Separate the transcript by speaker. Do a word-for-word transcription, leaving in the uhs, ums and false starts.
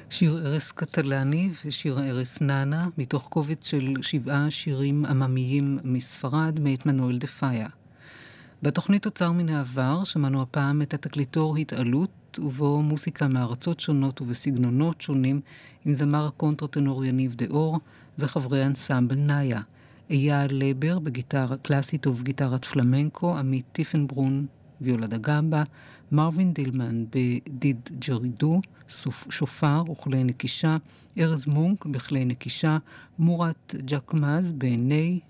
Speaker 1: שיר ערש קטלני ושיר ערש נאנה, מתוך קובץ של שבעה שירים עממיים מספרד, מאת מנואל דפאיה. בתוכנית אוצר מן העבר שמענו הפעם את התקליטור התעלות, ובו מוסיקה מארצות שונות ובסגנונות שונים, עם זמר הקונטרטנור יניב דאור וחברי אנסמבל נאיה. אייל לבר בגיטרה קלאסית ובגיטרת פלמנקו, עמית טיפנברון ויולה דה גמבה, מרווין דילמן בדיד ג'רידו, שופר וכלי נקישה, ארז מונק בכלי נקישה, מורת ג'קמז בני,